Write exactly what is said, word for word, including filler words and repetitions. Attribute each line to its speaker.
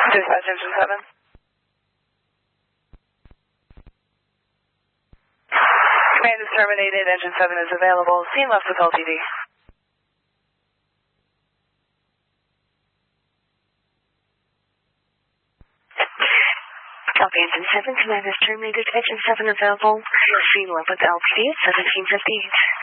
Speaker 1: Dispatch Engine seven. Command is terminated. Engine seven is available. Scene left with L T D.
Speaker 2: Copy, Engine seven. Command is terminated. Engine seven available. Scene left with L T D at seventeen fifty-eight.